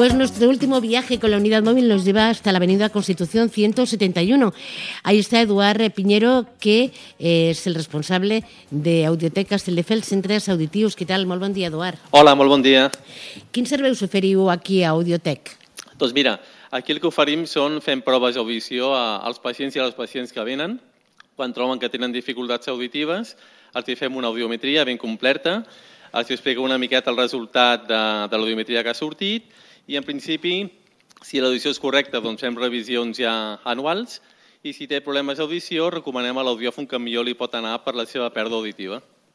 Pues nuestro último viaje con la unidad móvil nos lleva hasta la avenida Constitución 171. Ahí está Eduard Piñero, que és el responsable d'Audioteca Castelldefels, centres auditius. Què tal? Molt bon dia, Eduard. Hola, molt bon dia. Quins serveis oferiu aquí a Audiotec? Doncs mira, aquí el que oferim són fent proves d'audició als pacients i a les pacients que venen. Quan troben que tenen dificultats auditives, els fem una audiometria ben completa, els explica una miqueta el resultat de l'audiometria que ha sortit i, en principi, si l'audició és correcta, doncs fem revisions ja anuals i si té problemes d'audició, recomanem a l'audiòfon que millor li pot anar per la seva pèrdua auditiva.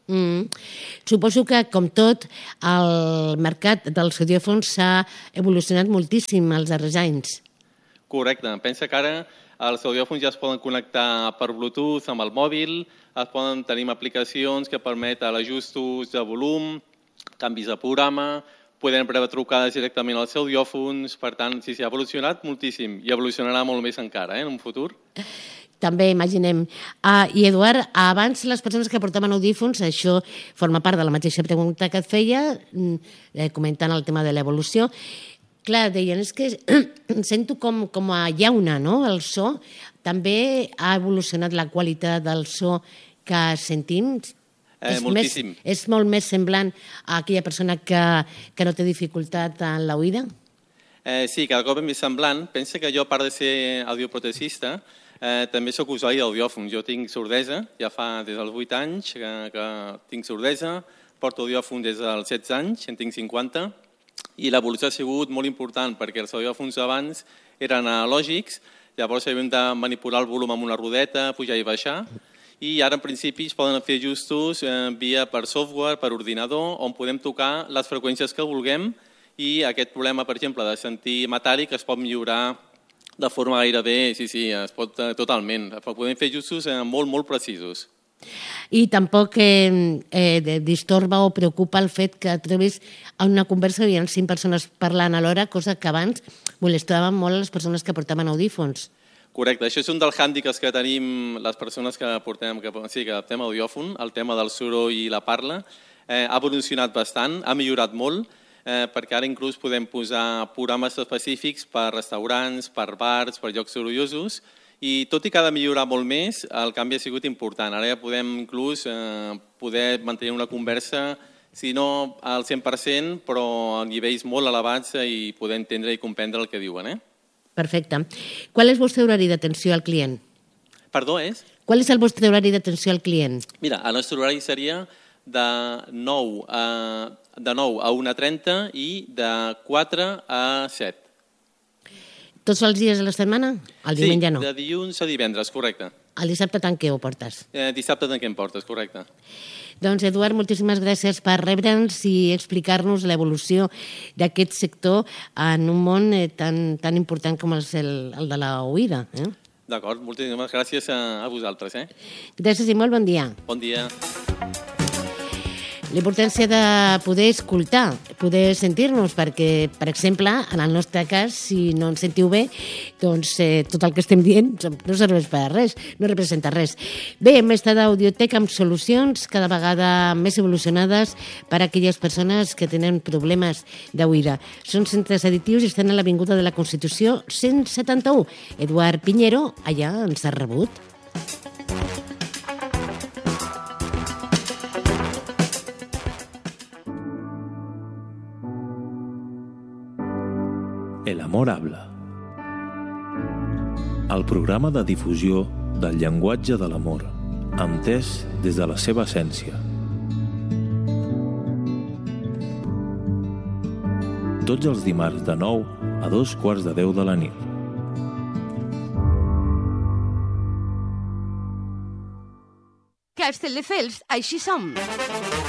Suposo que, com tot, el mercat dels audiòfons s'ha evolucionat moltíssim els darrers anys. Correcte. Pensa que ara els audiòfons ja es poden connectar per Bluetooth amb el mòbil, es poden tenir aplicacions que permeten ajustos de volum, canvis de programa, poden rebre trucades directament als audiòfons, per tant, sí, ha evolucionat moltíssim i evolucionarà molt més encara en un futur. També, imaginem. I, Eduard, abans les persones que portaven audífons, això forma part de la mateixa pregunta que et feia, comentant el tema de l'evolució. Clar, deien, és que sento com a llauna, no?, el so. També ha evolucionat la qualitat del so que sentim. Moltíssim. És molt més semblant a aquella persona que no té dificultat en l'oïda? Sí, cada cop és més semblant. Pensa que jo, a part de ser audioprotesista, també soc usuari d'audiòfons. Jo tinc sordesa, ja fa des dels 8 anys que tinc sordesa, porto audiòfons des dels 16 anys, en tinc 50, i l'evolució ha sigut molt important perquè els audiòfons abans eren analògics, llavors havíem de manipular el volum amb una rodeta, pujar i baixar, i ara en principi es poden fer ajustos via per software, per ordinador, on podem tocar les freqüències que vulguem i aquest problema, per exemple, de sentir metàl·lic es pot millorar de forma gairebé, sí, es pot totalment. Podem fer ajustos molt, molt precisos. I tampoc distorba o preocupa el fet que trobis a una conversa hi ha 5 persones parlant alhora, cosa que abans molestaven molt les persones que portaven audífons. Correcte, això és un dels hàndicaps que tenim les persones que portem audiòfon, el tema del soroll i la parla. Ha evolucionat bastant, ha millorat molt, perquè ara inclús podem posar programes específics per restaurants, per bars, per llocs sorollosos, i tot i que ha de millorar molt més, el canvi ha sigut important. Ara ja podem inclús poder mantenir una conversa, si no al 100%, però a nivells molt elevats i poder entendre i comprendre el que diuen. Perfecte. Qual és el vostre horari d'atenció al client? Perdó, és? Qual és el vostre horari d'atenció al client? Mira, el nostre horari seria de 9 a 1:30 i de 4 a 7. Tots els dies de la setmana? El diumenge no? Sí, de dilluns a divendres, correcte. El dissabte tanqueu o portes? Dissabte tanquem portes, correcte. Doncs, Eduard, moltíssimes gràcies per rebre'ns i explicar-nos l'evolució d'aquest sector en un món tan important com és el de l'oïda. D'acord, moltíssimes gràcies a vosaltres. Gràcies i molt bon dia. Bon dia. La importància de poder escoltar, poder sentir-nos, perquè, per exemple, en el nostre cas, si no ens sentiu bé, doncs tot el que estem dient no serveix per a res, no representa res. Bé, hem estat a Audiotec amb solucions cada vegada més evolucionades per a aquelles persones que tenen problemes d'oïda. Són centres auditius i estan a l'Avinguda de la Constitució 171. Eduard Piñero, allà ens ha rebut. El amor habla. El programa de difusió del llenguatge de l'amor, entès des de la seva essència. Tots els dimarts de 9 a 2:15 de la nit. Castelldefels, així som.